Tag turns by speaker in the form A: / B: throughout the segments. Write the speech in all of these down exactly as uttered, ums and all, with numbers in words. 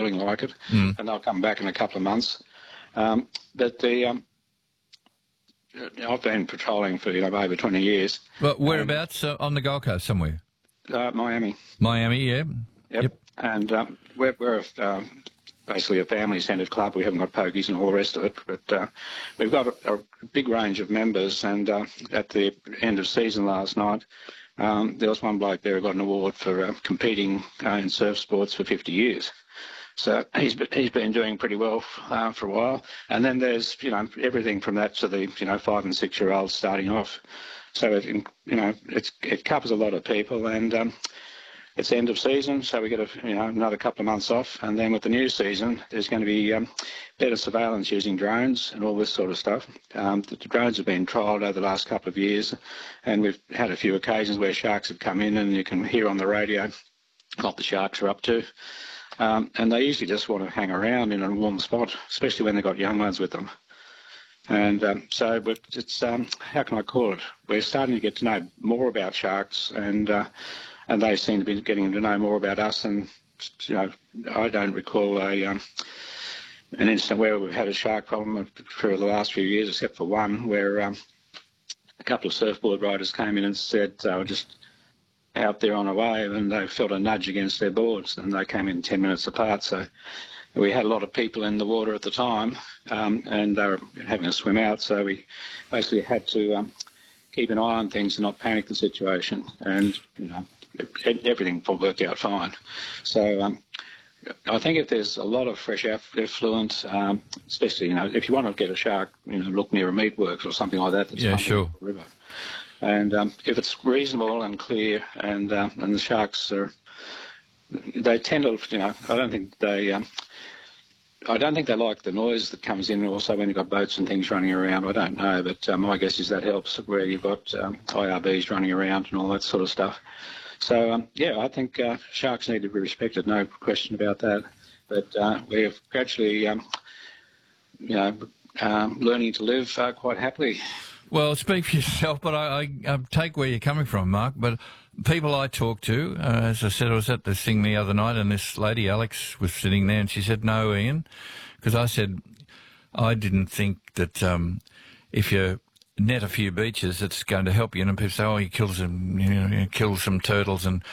A: feeling like it,
B: Mm.
A: and they'll come back in a couple of months. Um, but the um, I've been patrolling for you know over twenty years.
B: But whereabouts? Uh, on the Gold Coast somewhere?
A: Uh, Miami.
B: Miami, yeah.
A: Yep.
B: Yep.
A: And um, we're, we're um, basically a family-centred club. We haven't got pokies and all the rest of it, but uh, we've got a, a big range of members. And uh, at the end of season last night, um, there was one bloke there who got an award for uh, competing uh, in surf sports for fifty years. So he's been, he's been doing pretty well uh, for a while. And then there's, you know, everything from that to the, you know, five and six-year-olds starting off. So, it, you know, it's, it covers a lot of people. And um, it's the end of season, so we get a, you know, another couple of months off. And then with the new season, there's going to be um, better surveillance using drones and all this sort of stuff. Um, the, the drones have been trialled over the last couple of years, and we've had a few occasions where sharks have come in and you can hear on the radio what the sharks are up to. Um, and they usually just want to hang around in a warm spot, especially when they've got young ones with them. And um, so but it's, um, how can I call it? We're starting to get to know more about sharks, and uh, and they seem to be getting to know more about us. And, you know, I don't recall a um, an incident where we've had a shark problem for the last few years, except for one where um, a couple of surfboard riders came in and said they were just out there on a wave and they felt a nudge against their boards, and they came in ten minutes apart. So we had a lot of people in the water at the time, um, and they were having a swim out, so we basically had to um, keep an eye on things and not panic the situation. And, you know, it, everything worked out fine. So um, I think if there's a lot of fresh effluent, um, especially, you know, if you want to get a shark, you know, look near a meatworks or something like that. That's
B: yeah, sure.
A: The river. And um, if it's reasonable and clear, and uh, and the sharks are, they tend to, you know, I don't think they, um, I don't think they like the noise that comes in. Also, when you've got boats and things running around, I don't know, but uh, my guess is that helps. Where you've got um, I R Bs running around and all that sort of stuff. So um, yeah, I think uh, sharks need to be respected, no question about that. But uh, we're gradually, um, you know, um, learning to live uh, quite happily.
B: Well, speak for yourself, but I, I, I take where you're coming from, Mark. But people I talk to, uh, as I said, I was at this thing the other night, and this lady, Alex, was sitting there, and she said, "No, Ian," because I said, I didn't think that um, if you net a few beaches, it's going to help you. And people say, "Oh, you kill some, you know, you kill some turtles." And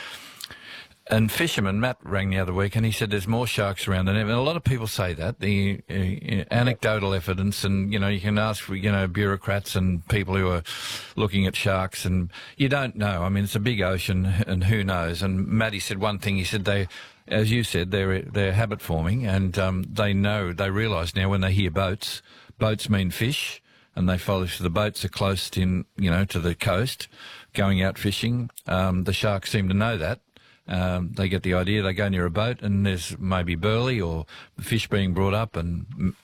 B: And fisherman Matt rang the other week, and he said there's more sharks around than ever. And a lot of people say that, the uh, anecdotal evidence, and, you know, you can ask for, you know, bureaucrats and people who are looking at sharks, and you don't know. I mean, it's a big ocean, and who knows? And Matty said one thing. He said they, as you said, they're they're habit forming, and um, they know, they realise now when they hear boats, boats mean fish, and they follow. So the boats are close in, you know, to the coast, going out fishing. Um, the sharks seem to know that. Um, they get the idea, they go near a boat and there's maybe burley or fish being brought up, and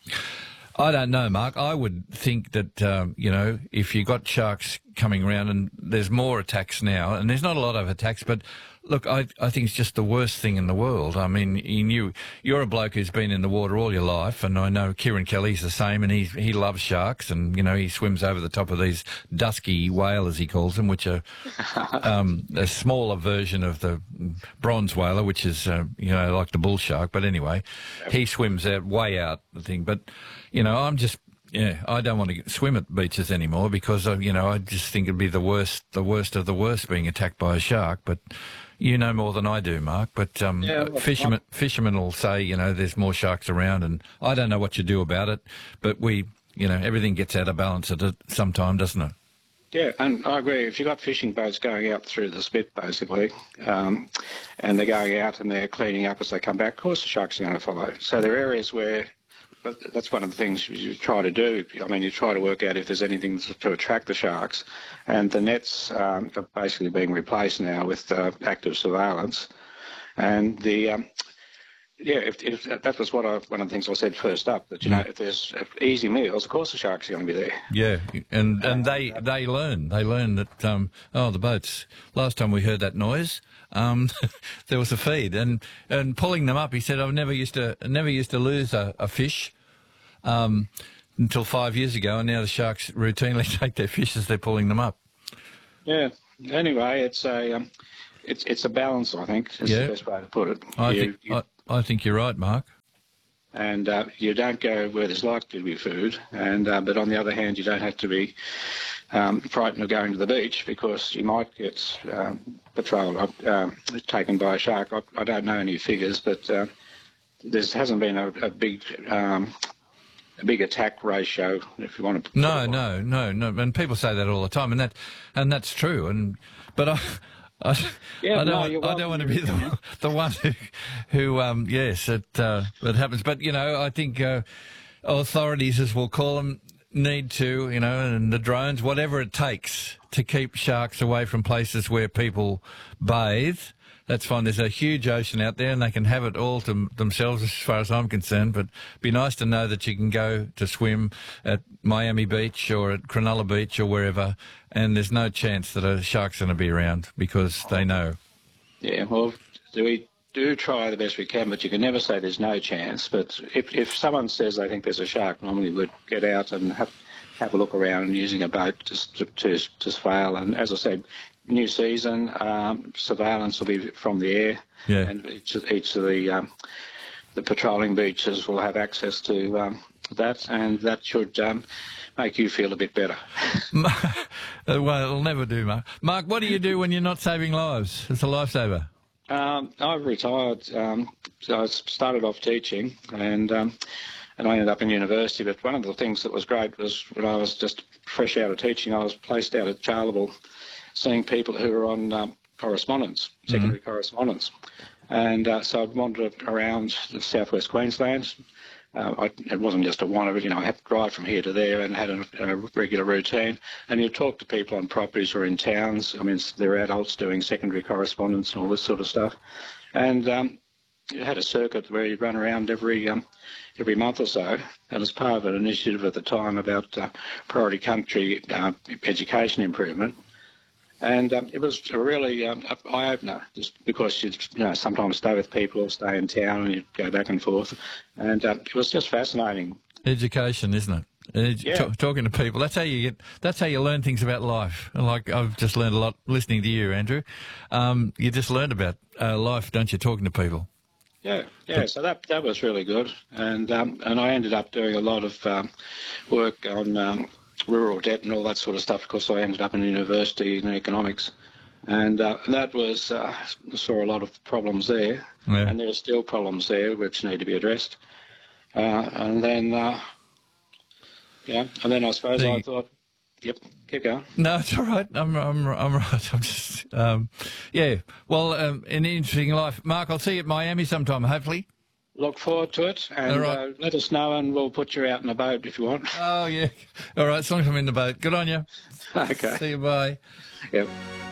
B: I don't know, Mark. I would think that, um, you know, if you got sharks coming around, and there's more attacks now, and there's not a lot of attacks, but look, I, I think it's just the worst thing in the world. I mean, you knew, you're a bloke who's been in the water all your life, and I know Kieran Kelly's the same, and he he loves sharks, and, you know, he swims over the top of these dusky whale, as he calls them, which are um, a smaller version of the bronze whaler, which is, uh, you know, like the bull shark. But anyway, he swims out, way out the thing. But, you know, I'm just... Yeah, I don't want to swim at beaches anymore because, uh, you know, I just think it'd be the worst, the worst of the worst being attacked by a shark. But you know more than I do, Mark. But um,
A: yeah, well,
B: fishermen, fishermen will say, you know, there's more sharks around, and I don't know what you do about it. But we, you know, everything gets out of balance at some time, doesn't it?
A: Yeah, and I agree. If you've got fishing boats going out through the spit, basically, um, and they're going out and they're cleaning up as they come back, of course the sharks are going to follow. So there are areas where... But that's one of the things you try to do. I mean, you try to work out if there's anything to attract the sharks. And the nets um, are basically being replaced now with uh, active surveillance. And the, um, yeah, if, if that was what I, one of the things I said first up, that, you know, if there's easy meals, of course the sharks are going to be there.
B: Yeah, and, and they, they learn. They learn that, um, oh, the boats, last time we heard that noise, Um, there was a feed, and, and pulling them up, he said, I've never used to never used to lose a, a fish um, until five years ago, and now the sharks routinely take their fish as they're pulling them up.
A: Yeah. Anyway, it's a um, it's it's a balance, I think. Is
B: yeah.
A: the best way to put it.
B: I
A: you,
B: think
A: you,
B: I, I think you're right, Mark.
A: and uh, you don't go where there's likely to be food. And uh, but on the other hand, you don't have to be um, frightened of going to the beach because you might get um, patrolled, uh, taken by a shark. I, I don't know any figures, but uh, there hasn't been a, a big um, a big attack ratio, if you want to.
B: No, no, no, no. And people say that all the time, and that and that's true. And but I. I,
A: yeah,
B: I don't,
A: no,
B: want,
A: you're
B: I don't want to be the, the one who, who um, yes, it, uh, it happens. But, you know, I think uh, authorities, as we'll call them, need to, you know, and the drones, whatever it takes to keep sharks away from places where people bathe. That's fine. There's a huge ocean out there and they can have it all to themselves as far as I'm concerned. But it'd be nice to know that you can go to swim at Miami Beach or at Cronulla Beach or wherever and there's no chance that a shark's going to be around because they know.
A: Yeah, well, we do try the best we can, but you can never say there's no chance. But if, if someone says they think there's a shark, normally we'd get out and have, have a look around using a boat to, to, to surveil. And as I said, new season, um, surveillance will be from the air,
B: yeah.
A: and each of, each of the um, the patrolling beaches will have access to um, that, and that should um, make you feel a bit better.
B: Well, it'll never do, Mark. Mark, what do you do when you're not saving lives? It's a lifesaver.
A: Um, I've retired. Um, so I started off teaching, and um, and I ended up in university. But one of the things that was great was when I was just fresh out of teaching, I was placed out at Charleville, seeing people who were on um, correspondence, secondary mm-hmm. correspondence. And uh, so I'd wander around the southwest Queensland. Uh, I, it wasn't just a wander, but, you know, I had to drive from here to there and had a, a regular routine. And you talk to people on properties or in towns. I mean, they're adults doing secondary correspondence and all this sort of stuff. And um, you had a circuit where you'd run around every um, every month or so. And as part of an initiative at the time about uh, priority country uh, education improvement. And um, it was a really um, eye-opener, just because you'd you know, sometimes stay with people or stay in town and you'd go back and forth. And um, it was just fascinating.
B: Education, isn't it? Edu-
A: yeah.
B: T- talking to people. That's how you get. That's how you learn things about life. Like I've just learned a lot listening to you, Andrew. Um, you just learned about uh, life, don't you? Talking to people.
A: Yeah, yeah. So that that was really good. And um, and I ended up doing a lot of um, work on Um, rural debt and all that sort of stuff. Of course, I ended up in university in economics, and uh, that was uh, saw a lot of problems there,
B: yeah.
A: and there are still problems there which need to be addressed. Uh, and then, uh, yeah, and then I suppose
B: the,
A: I thought, yep, keep going.
B: No, it's all right. I'm I'm I'm right. I'm just um, yeah. Well, um, an interesting life, Mark. I'll see you at Miami sometime, hopefully.
A: Look forward to it, and
B: right.
A: uh, let us know, and we'll put you out in a boat if you want.
B: Oh, yeah. All right, as long as I'm in the boat. Good on you.
A: Okay.
B: See you, bye.
A: Yep.